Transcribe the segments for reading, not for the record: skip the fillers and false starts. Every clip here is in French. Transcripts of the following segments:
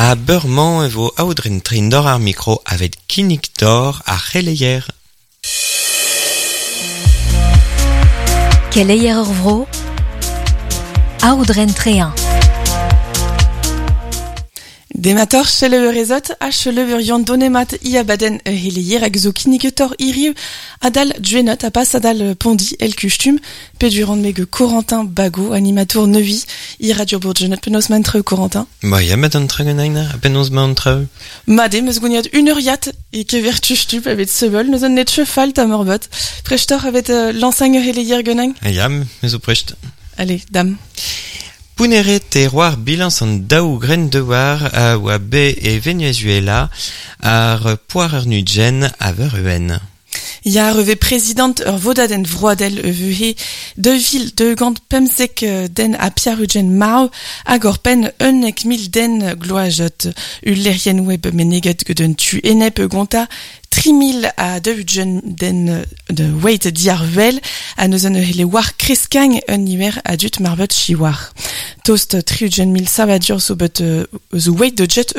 A beurman vo aoudren trindor ar micro avec kinnik d'or a releier. Keleier ur vro, aoudren trean. Demator cheleuerezot a cheleuerion donemat iabaden heleier hag zo kinnigetor iriu adal duenot a pas adal pondi el kustum pedurant meg Corentin Bago animator nevi I radio bourgeonot penos mantreu Corentin. Ba ya met an tregenain a penos mantreu. Made meus gouniat unuriat e ke vertustup evet sebel neus an net cheval ta morbot. Prechtor evet l'enseigne heleier genain. Ya, meus o precht. Allez, dame. Pounere terroir bilans an daou gren de war a oa be e Venezuela ar poar ur nudjen a veur uen. Ya reve président ur vodaden vroadel he de vil de gant pemsek den a piarugen mao hag or pen unnek mil den gloajot ullerien web meneget geden tu enep gonta 3000 a deugen den de wait diarvel a neus an hele war kreskang un hiver adut marbot chiwar. Toast 3000 savadur so bet zo wait de jet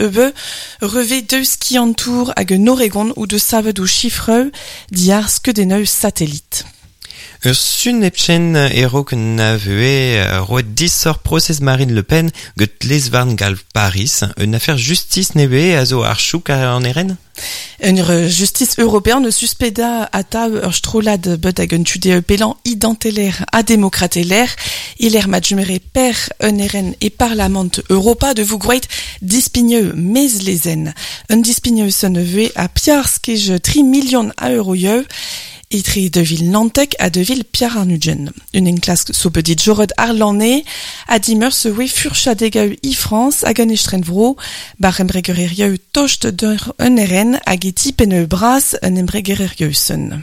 reve deus ki an tour hag un Oregon ou de savet ou chiffreux diar skedeneu satellite. Ur sun epchen ero ken na veue roet dissor procès Marine Le Pen get lesvarn gal Paris, un affaire justice neve a zo ar chouk an eren? Ur justice européen ne suspeda ata ur strolad bet hag un tude pelan identeler a demokrateler il majumere per un eren e parlament Europa de vous groeit dispigneux mez lezen. Un dispigneux son veue a piarskej 3 millions a euroyeu et de ville Nantek à de ville Pierre Arnugen. Une enclasse so petit jorod arlané a dimmer se we furchadegau I France a ganestrenvro bar embregererieu tocht d'ur un eren a geti pene bras un embregererieusen.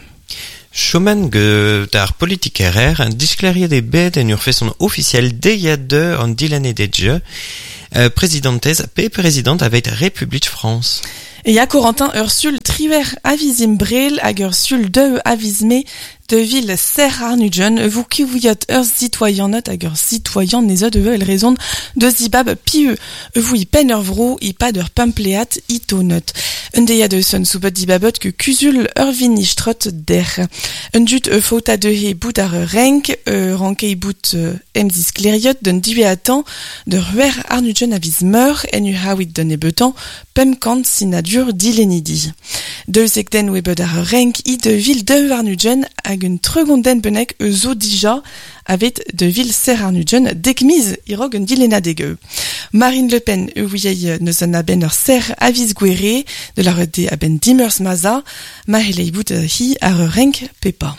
Choman dar politikerer disclariet bet en ur façon officielle deia de an dilane de jeu présidentez pe président avec République France. Et ya Corentin Ursul triver avizim brel hag Ursul de avizme de ville Ser Arnugen vous qui voyat ur citoyenot hag ur citoyen nezot el raison de zibab pieux vous I pen ur vro I pad ur pampleat I tonot. Un deia de son soubot dibabot que cusul ur vinistrot der. Un dut fauta de he bout ar renk rankei bout emzis kleriot d'un diveatan de ruer Arnugen avizmeur en u hawit d'un ebetan pem kant sinadur dilenidi. Deus ekden webod ar renk I de ville de Arnugen hag un tregonden benek zo dija avec de ville Ser Arnugen dekmiz irog un dilena degeu. Marine Le Pen ouiei neus an aben ur ser aviz gwere de la rede aben dimmers maza ma helei bout hi ar renk pepa.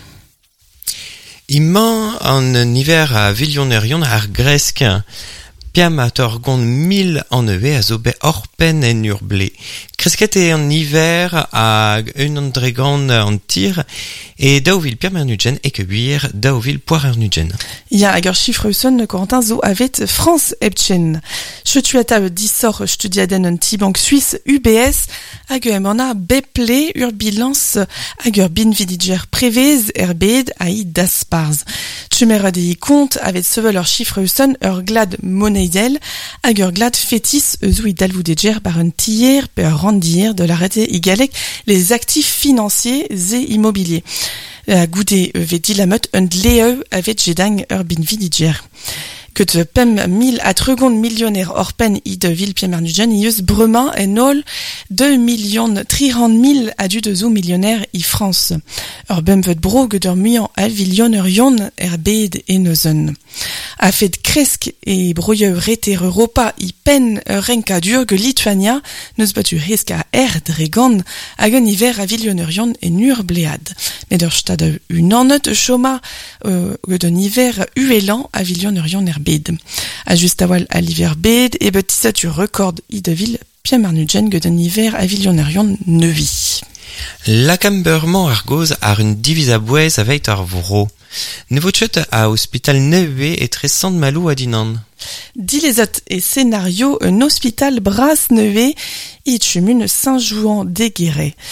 Imman an hiver a vilionerion ar gresk. Piam a torgond 1000 an eve a zo be orpen en ur ble. Kresket e an hiver a un an dregant an tir e daouvil piam ar nugen e kebuir daouvil poar ar nugen. Ya hag ur chiffreusen Corentin zo avet France ebchen. Chetuata dissor studiaden un tibank suisse UBS hag emana beple ur bilans hag ur bin vidiger prevez erbed a I dasparz. Tumer de I kont avet sevel ur chiffreusen ur glad moneidel hag ur glad fétis zo I dalvoudedger par un tier pe ur randir de la rete I galek les actifs financiers et immobiliers. Goude ve dilamot un dleu avet jedang ur bin vidiger. Que de pem 1000 à tregond millionnaire orpen I de ville Pierre Arnugen ius brema en ol 2 millions 300 000 adu de zo millionnaire I France. Ur bem vet bro ged ur muian a vilion ur yon bed e neuzen. A fet kresk e broyeu reter Europa I pen renka durg Lituania neus batu reska dregand hag un hiver a vilion ur yon en ur blead. Med ur stad un annot choma ged un hiver uelan a vilion ur yon bed. A just awal a l'hiver bed e betisat ur record I de ville Pierre Arnugen ged un hiver a vilion ur yon nevi. La camberman ar goz ar un diviz a bouez aveit ar vro. Nevotchet a hospital neve et tresant malou a dinan. Dilezot et scénario un hospital bras neve I chumun Saint-Jouan d'Egueret.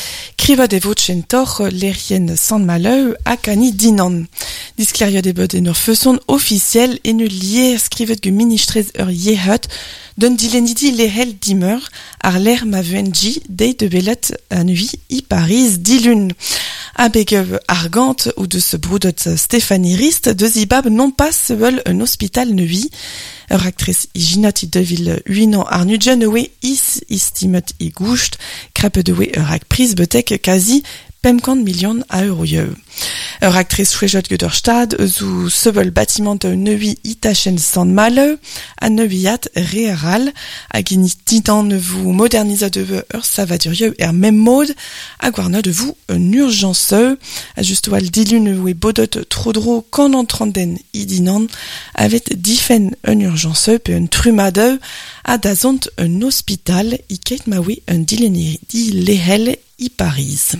skriva de vocentor l'erien San Maleu a cani dinan. Disclaria de bod en ur feuson officiel en ur lier skrivet ge ministrez ur yehat d'un dilenidi lehel dimeur ar l'air ma venji dei de belet an ui I Paris dilun. Abeg argant ou de ce broudot Stéphanie Rist de zibab non pas seul un hospital neui. Ur actrice I ginot I devil uinan ar nugen ewe is istimet I goust, krepe de we ur prise betek quasi 50 millions à euroyeu. Ur actrice chouejot geder stad zu sevel bâtiment neui itachen San Maleu a neuiat rearal a ginit didan vous modernisa de ur savadurieu er mem mod a gwarna de vous un urgenceux a justoal dilun we bodot trodro quand entranden idinan avet difen un urgenceux pe un trumadeu a dazont un hospital I ket mawe un dilenidi lehel I Paris.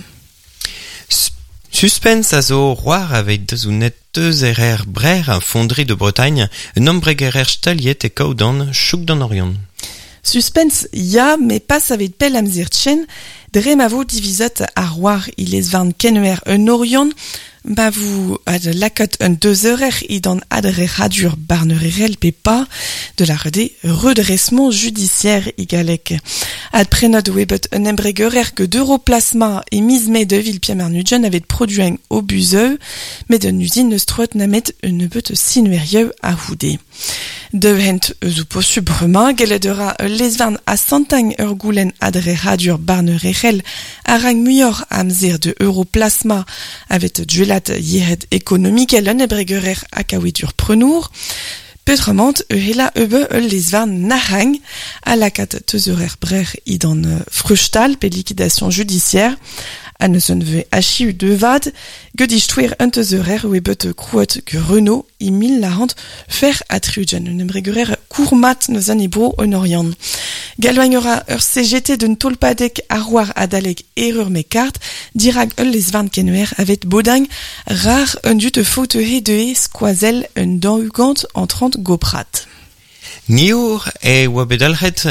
Suspense a zo roar avec deus ou net deus erer brer a fonderie de Bretagne, un ombreg erer staliet e kaudan chouk d'an orion. Suspense ya, mais pas savet pel amzir tchen, dre ma vo divizat a roar I les van kenuer un orion, ma vous ad lakot un 2 heures I dan adre radur barnererel pe pas de la redressement judiciaire I galek. Ad prenod webet un embregerer que d'europlasma et misme de ville Pierre Nugen avait produit au buseux, mais d'une usine stroet namet une beute sinuerieux à houdé. De hent zu possubrema geledera lesvan a santagne ur goulen adre radur barnererel arang muior amzer de europlasma avec duelat yehet économique el un embregerer a kawidur prenour. Petrement, hela ebe lesvan narang à la kat teuzerer brer I dan frustal pe liquidation judiciaire a ne son ve achi de vad gedistouer un teuzerer ou ebet crouet que Renault I 1040 fer atrugen un embregerer courmat ne zanibro un orient. Galvagnora ur CGT d'un tolpadek arroar adalek erreur me carte dirag lesvan kenuer avet bodang rar un dut fauteuil de squazel un dangugant en 30 goprat. Niour e oa bedalc'het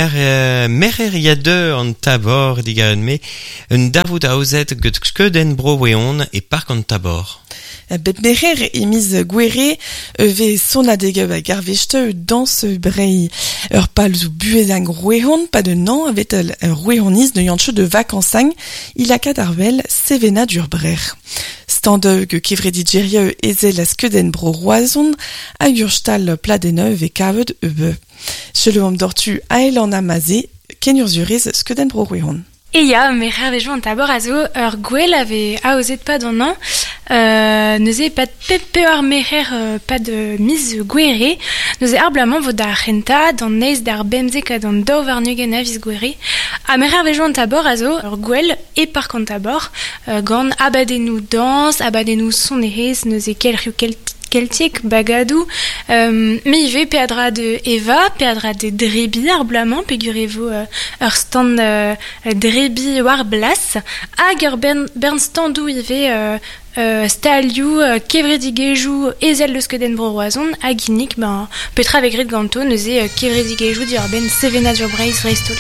mereriade an tabor digaren me un davout aozet gant skeudenn bro weon e park an tabor. Bet merer emiz gwere ve sonadege ba garveste dans ce brei. Ur pal zo buezang rouehon pa de nan avet rouehoniz de yantche de vakansang il a kadarvel sevena dur brer. Stande que kivredi gerie ezel a skeudenn bro roazon a urstal pladeneuve e kavet ebe. Chelom dortu a el an amazé ken urzurez skeudenn bro rouehon. Et ya, mes rêves en tabor a zo, ur gwell avait aozet pas d'an an, neuze pas de peor merer pas de mise gwere, neuze arblamant vod da renta, dan neiz d'ar bemzek a dan dao varnugen avis gwere, a mes rêves en tabor a zo, ur gwell e park an tabor, gant abadenou dans, abadenou sonerez, neuze keltiek bagadou, me ive peadra de Eva, peadra de drebi arblamant, pegurevo ur stand drebi war blas, hag ur bern standou ive stalioù, kevredigejou ezel le skeudenn bro roazon, hag innik, petra avec red ganto, neuze kevredigejou di ur ben sevena dur breiz reistol.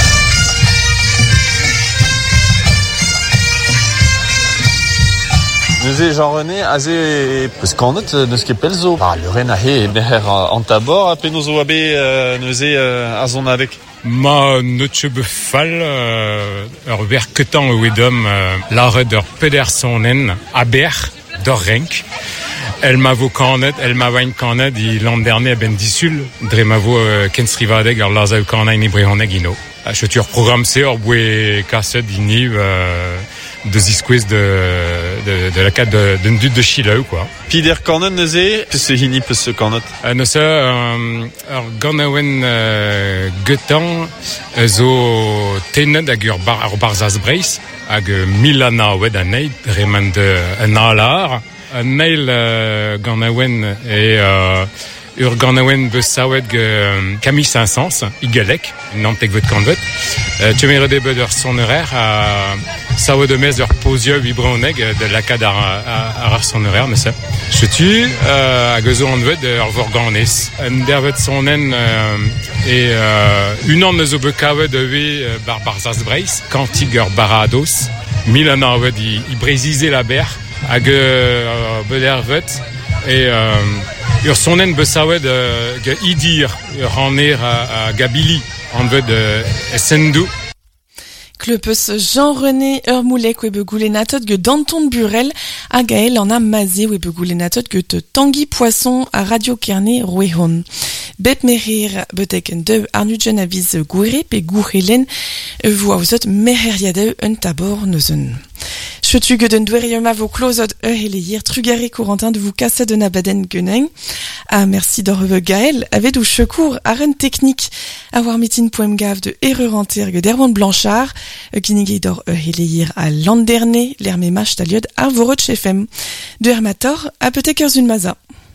Neuze Jean-René, aze peus kanet neus ket pelzo. Le ren a he neher an tabor a pe nozo abe neuze a zon adek. Ma neutche befal ur berketan o wedom laret ur pedersonen a ber d'or renk. El ma vo kanet, el ma vain kanet I landerne a ben disul, dre ma vo kensrivadeg ar lazav kanai ne brehoneg ino. A chetur program se ur boe kaset iniv de ziskwez de la kat d'un dut de chileu, quoi. Pider kanet neuze, peus hini peus kanet. Neuze ur ganaouen getan zo tenet hag ur barzaz breiz hag milana oued an eid reman un alar. An eil ganaouen ur ganaouen beus saoued Camille Saint-Saëns, I galek, nantek vet kanvet. Tchemere de bed ur sonerer a saoued emez ur pozio vibroneg de lakad ar sonerer, neuze. Chetu, hag zo an vet ur vorganez. An dervet sonen unan neuzo bekavet eve barzaz breiz, kantig ur barados, Milana ouais i brezizé la ber hag beder vet et ur sonen besaouet ge idir ur aner a Gabili an vet essendou. Klepeus Jean-René Urmoulek webe goulenatot ge Danton Burel a Gaël en a mazé webe goulenatot ge te Tanguy Poisson a Radio Kerné Rouehon. Bep merir betek en deu arnugen aviz goure pe gourelen voa ouzot meheriadeu un tabor neuzen. Chetu ge den doueriema vo klozot heleier trugare Corentin de vous casser de nabaden geneng. Ah merci d'or Gaël avait ou checour à ren technique avoir mitin poem gav de erreur entergue d'Herman Blanchard kinigei d'or heleier à Landerne l'hermé mach taliod ar vorot chefem de Hermator a peut-être une maza.